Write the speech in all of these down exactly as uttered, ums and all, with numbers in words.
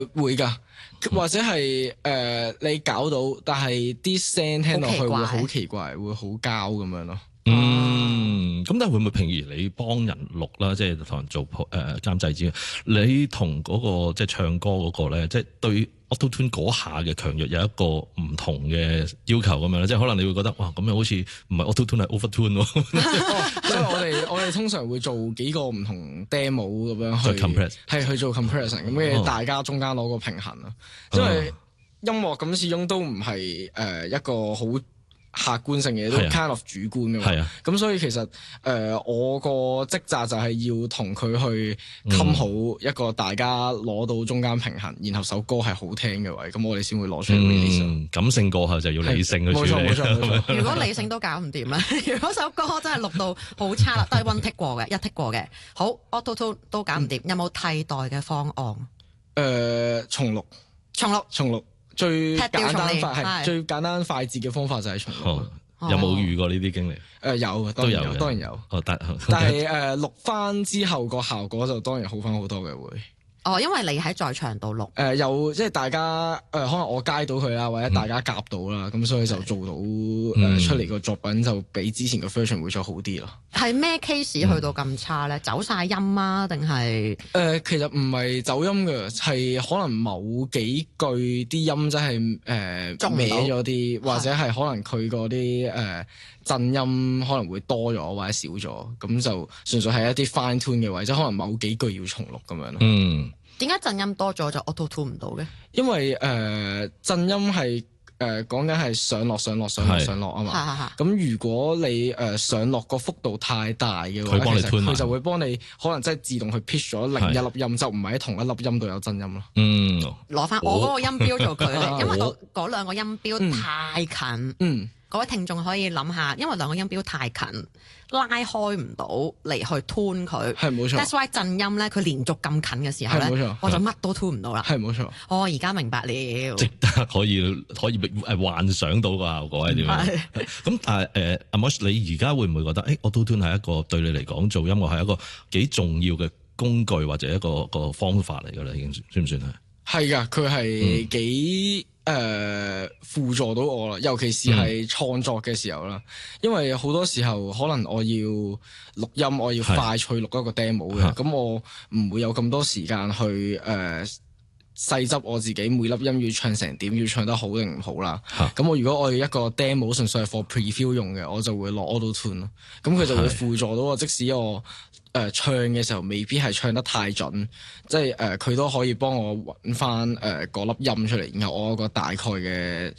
會㗎，或者係誒、呃、你搞到，但係啲聲聽落去會好奇怪，會好膠咁樣咯。 嗯，咁但係會唔會譬如你幫人錄啦，即係同人做誒、呃、監製之，你同嗰、嗰個即係唱歌嗰、嗰個咧，即係對 Auto Tune 嗰下嘅強弱有一個唔同嘅要求咁樣咧，即係可能你會覺得哇咁樣好似唔係 Auto Tune 係 Over Tune 咯。 所以我哋我哋通常會做幾個唔同 demo 咁樣去 ，compress 係去做 compression，咁嘅大家中間攞個平衡咯。哦、因為音樂咁始終都唔係誒一個好客觀性嘅，都 kind of 主觀嘅嘛。咁、啊、所以其實誒、呃、我個職責就係要同佢去冚好一個大家攞到中間平衡，嗯、然後首歌係好聽嘅位，咁我哋先會攞出嚟 release。 嗯，感性過後就要理性去處理。 冇錯冇錯冇錯。 如果理性都搞唔掂咧，如果首歌真係錄到好差啦，都係 one take 過嘅，一 take 過嘅，好 auto tune 都搞唔掂，嗯、有冇替代嘅方案？誒、 呃，重錄， 重錄， 重錄。最簡單快係是最簡單快捷嘅方法就係重錄。 哦、有冇遇過呢啲經歷？誒、 呃、有，當然有，當然有。 哦、但但係誒錄翻之後個效果就當然好翻好多嘅會。 哦，因為你喺在，在場度錄。誒、 呃，有即係大家誒、呃，可能我街到佢啦，或者大家夾到啦，咁、嗯、所以就做到誒、呃、出嚟個作品就比之前個 version 會再好啲咯。係咩 case 去到咁差咧？嗯、走晒音啊，定係？誒、 呃，其實唔係走音嘅，係可能某幾句啲音真係誒歪咗啲，或者係可能佢嗰啲誒震音可能會多咗或者少咗，咁就純粹係一啲 fine tune 嘅位，即係可能某幾句要重錄咁樣咯。 嗯。 點解震音多咗就 auto tune 唔到嘅？ 因為誒、呃、震音係誒講緊係上落上落上落上落啊嘛。咁如果你誒、呃、上落個幅度太大嘅話，其實佢就會幫你可能真係自動去 pitch 咗另一粒音，就唔係喺同一粒音度有震音咯。 嗯，攞翻我嗰個音標做佢咧，因為嗰嗰兩個音標太近。嗯。各位聽眾可以諗下，因為兩個音標太近，拉開唔到嚟去 tune 佢。係冇錯。That's why 震音咧，佢連續咁近嘅時候咧，我就乜都 tune 唔到啦。 係冇錯。 我而家明白了。 值得可以可以誒幻想到個效果係點樣？咁但係誒阿 Mosh，你而家會唔會覺得誒 Auto Tune 係一個對你嚟講做音樂係一個幾重要嘅工具或者一個一個方法嚟㗎啦？已經算唔算係？係㗎，佢係幾。誒、呃、輔助到我啦，尤其是係創作嘅時候啦，嗯、因為好多時候可能我要錄音，我要快脆錄一個 demo 嘅，咁是我唔會有咁多時間去誒、呃、細執我自己每粒音要唱成點，要唱得好定唔好啦。咁是我如果我要一個 demo 純粹係 for preview 用嘅，我就會落 Auto Tune 咯，咁佢就會輔助到我，即使我誒、呃、唱嘅時候未必係唱得太準，即係誒佢都可以幫我揾翻誒嗰粒音出嚟，然後我有個大概嘅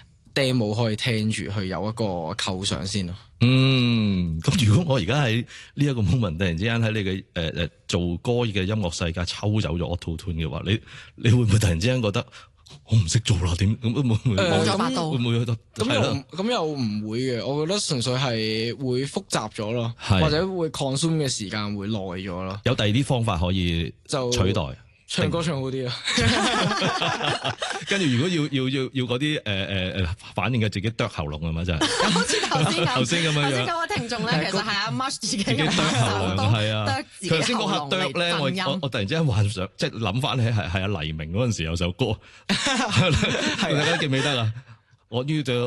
demo 可以聽住，去有一個構想先咯。 嗯，咁如果我而家喺呢一個 moment 突然之間喺你嘅誒誒做歌嘅音樂世界抽走咗 Auto Tune 嘅話，你你會唔會突然之間覺得？我唔識做啦，點咁會唔會？ 冇咗把刀， 會唔會去到？ 咁又咁又唔會嘅，我覺得純粹係會複雜咗咯，或者會 consume 嘅時間會耐咗咯。 有第二啲方法可以就取代唱歌唱好啲啊！ 跟住如果要要要要嗰啲誒誒誒反應嘅，自己剁喉嚨係咪真係？ 好似頭先咁， 頭先咁樣樣。頭先嗰位聽眾咧，其實係阿 Mosh 自己嘅剁喉嚨，係啊。頭先嗰下剁咧，我我我突然之間幻想，即係諗翻起係係阿黎明嗰陣時有首歌，係大家記唔記得啊？我要就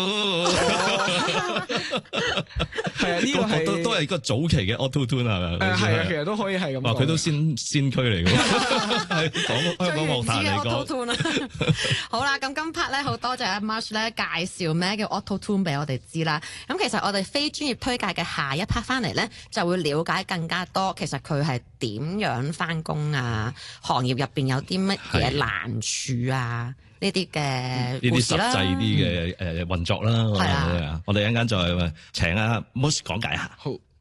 係啊，呢個係都都係個早期嘅 Auto Tune 係咪？ 誒係啊，其實都可以係咁。 哇，佢都先先驅嚟嘅，係講香港樂壇嚟講。好啦，咁今 part 咧好多謝阿 Mosh 咧介紹咩叫 Auto Tune 俾我哋知啦。咁其實我哋非專業推介嘅下一 part 翻嚟咧，就會了解更加多，其實佢係點樣翻工啊？行業入邊有啲乜嘢難處啊？呢啲嘅呢啲實際啲嘅誒運作啦，係啊，我哋一陣間再請阿 Mosh 講解下。好。